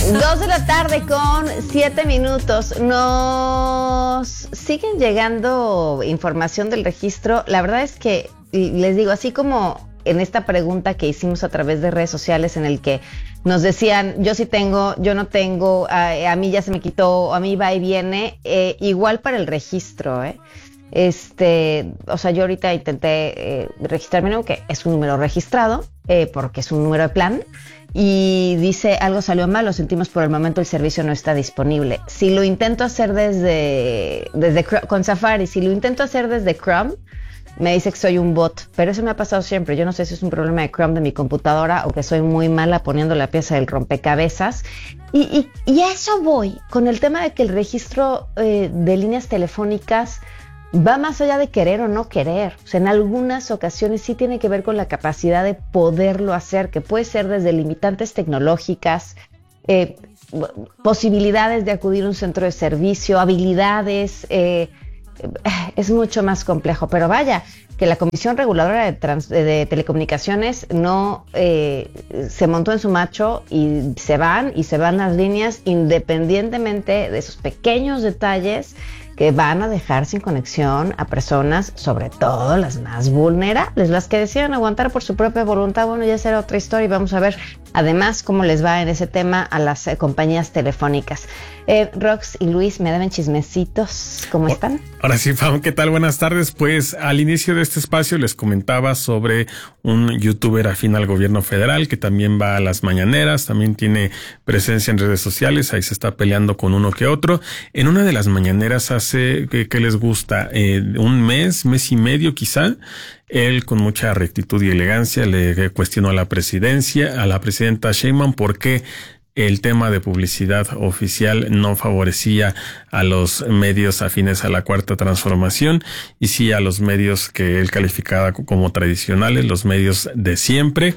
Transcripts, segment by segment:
2:07 p.m. Nos siguen llegando información del registro. La verdad es que, les digo, así como en esta pregunta que hicimos a través de redes sociales en el que nos decían, yo sí tengo, yo no tengo, a mí ya se me quitó, a mí va y viene, igual para el registro, o sea, yo ahorita intenté registrarme, aunque es un número registrado, porque es un número de plan, y dice, algo salió mal, lo sentimos, por el momento el servicio no está disponible. Si lo intento hacer desde con Safari, si lo intento hacer desde Chrome, me dice que soy un bot, pero eso me ha pasado siempre. Yo no sé si es un problema de Chrome de mi computadora o que soy muy mala poniendo la pieza del rompecabezas. Y a eso voy, con el tema de que el registro de líneas telefónicas va más allá de querer o no querer. O sea, en algunas ocasiones sí tiene que ver con la capacidad de poderlo hacer, que puede ser desde limitantes tecnológicas, posibilidades de acudir a un centro de servicio, habilidades, es mucho más complejo. Pero vaya, que la Comisión Reguladora de Telecomunicaciones no se montó en su macho y se van las líneas independientemente de esos pequeños detalles que van a dejar sin conexión a personas, sobre todo las más vulnerables, las que deciden aguantar por su propia voluntad. Bueno, ya será otra historia y vamos a ver además cómo les va en ese tema a las compañías telefónicas. Rox y Luis, me deben chismecitos, ¿cómo están? Ahora sí, Pam, ¿qué tal? Buenas tardes. Pues al inicio de este espacio les comentaba sobre un youtuber afín al gobierno federal que también va a las mañaneras, también tiene presencia en redes sociales, ahí se está peleando con uno que otro. En una de las mañaneras hace, ¿qué les gusta? Un mes y medio quizá. Él, con mucha rectitud y elegancia, le cuestionó a la presidenta Sheinbaum por qué el tema de publicidad oficial no favorecía a los medios afines a la Cuarta Transformación y sí a los medios que él calificaba como tradicionales, los medios de siempre.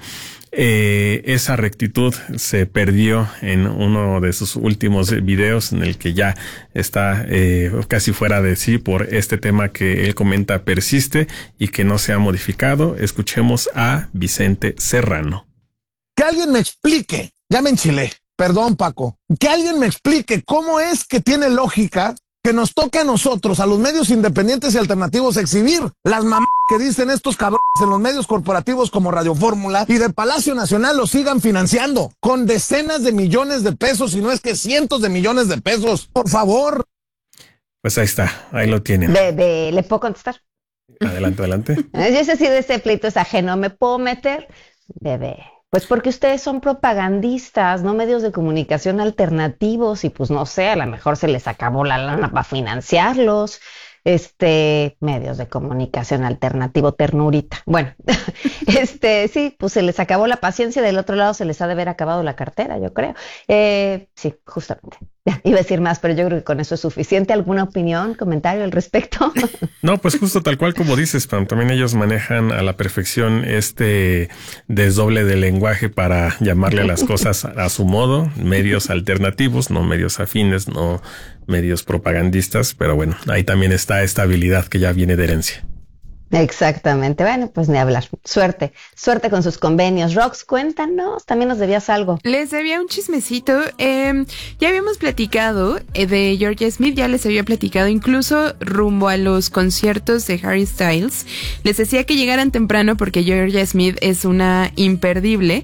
Esa rectitud se perdió en uno de sus últimos videos en el que ya está casi fuera de sí por este tema que él comenta persiste y que no se ha modificado. Escuchemos a Vicente Serrano. Que alguien me explique, ya me enchilé, perdón Paco, que alguien me explique cómo es que tiene lógica que nos toque a nosotros, a los medios independientes y alternativos, exhibir las mamás que dicen estos cabrones en los medios corporativos como Radio Fórmula y de Palacio Nacional los sigan financiando con decenas de millones de pesos, si no es que cientos de millones de pesos. Por favor. Pues ahí está, ahí lo tienen. ¿Le puedo contestar? Adelante. Yo sé si de este pleito es ajeno, ¿me puedo meter? Bebé. Pues porque ustedes son propagandistas, no medios de comunicación alternativos, y pues no sé, a lo mejor se les acabó la lana para financiarlos. Medios de comunicación alternativo, ternurita. Bueno, sí, pues se les acabó la paciencia, del otro lado se les ha de haber acabado la cartera, yo creo. Sí, justamente. Ya, iba a decir más, pero yo creo que con eso es suficiente. ¿Alguna opinión, comentario al respecto? No, pues justo tal cual como dices, Pam, también ellos manejan a la perfección este desdoble de lenguaje para llamarle a las cosas a su modo, medios alternativos, no medios afines, no medios propagandistas, pero bueno, ahí también está esta habilidad que ya viene de herencia. Exactamente. Bueno, pues ni hablar. Suerte con sus convenios. Rox, cuéntanos, también nos debías algo. Les debía un chismecito. Ya habíamos platicado de Georgia Smith, ya les había platicado incluso rumbo a los conciertos de Harry Styles. Les decía que llegaran temprano porque Georgia Smith es una imperdible.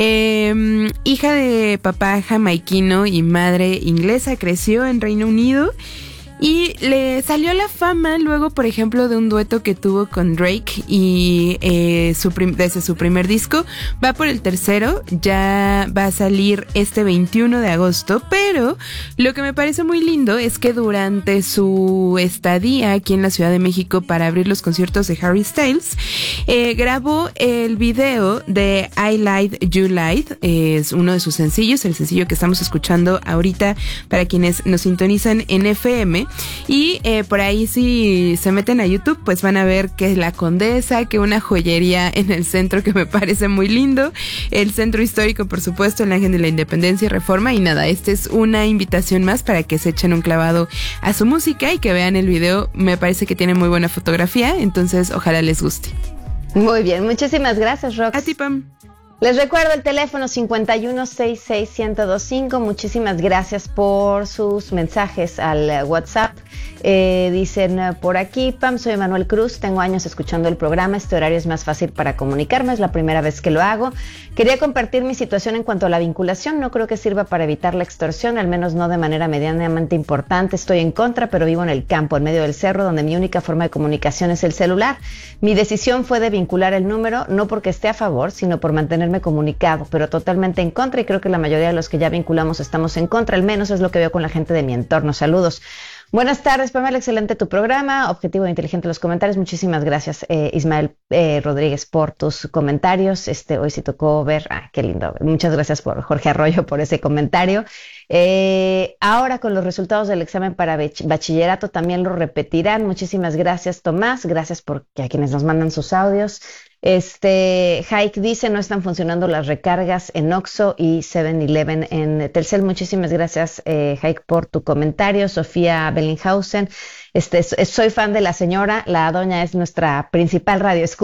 Hija de papá jamaiquino y madre inglesa, creció en Reino Unido. Y le salió la fama luego, por ejemplo, de un dueto que tuvo con Drake y desde su primer disco. Va por el tercero, ya va a salir este 21 de agosto, pero lo que me parece muy lindo es que durante su estadía aquí en la Ciudad de México para abrir los conciertos de Harry Styles, grabó el video de I Lied, You Lied, es uno de sus sencillos, el sencillo que estamos escuchando ahorita para quienes nos sintonizan en FM. Y por ahí si se meten a YouTube pues van a ver que la Condesa, que una joyería en el centro que me parece muy lindo, el centro histórico por supuesto, el Ángel de la Independencia y Reforma, y nada, esta es una invitación más para que se echen un clavado a su música y que vean el video. Me parece que tiene muy buena fotografía, entonces ojalá les guste. Muy bien, muchísimas gracias, Rox. A ti, Pam. Les recuerdo el teléfono 5166125. Muchísimas gracias por sus mensajes al WhatsApp. Dicen por aquí, Pam, soy Manuel Cruz, tengo años escuchando el programa, este horario es más fácil para comunicarme, es la primera vez que lo hago. Quería compartir mi situación en cuanto a la vinculación, no creo que sirva para evitar la extorsión, al menos no de manera medianamente importante. Estoy en contra, pero vivo en el campo, en medio del cerro, donde mi única forma de comunicación es el celular. Mi decisión fue de vincular el número, no porque esté a favor, sino por mantenerme comunicado, pero totalmente en contra, y creo que la mayoría de los que ya vinculamos estamos en contra, al menos es lo que veo con la gente de mi entorno. Saludos. Buenas tardes, Pamela, excelente tu programa, objetivo e inteligente los comentarios. Muchísimas gracias, Ismael Rodríguez, por tus comentarios. Hoy sí tocó ver, qué lindo. Muchas gracias por Jorge Arroyo por ese comentario. Ahora con los resultados del examen para bachillerato también lo repetirán. Muchísimas gracias, Tomás. Gracias a quienes nos mandan sus audios. Hike dice, no están funcionando las recargas en Oxxo y 7-Eleven en Telcel. Muchísimas gracias, Hike, por tu comentario. Sofía Bellinghausen, soy fan de la señora, la doña es nuestra principal radio escucha.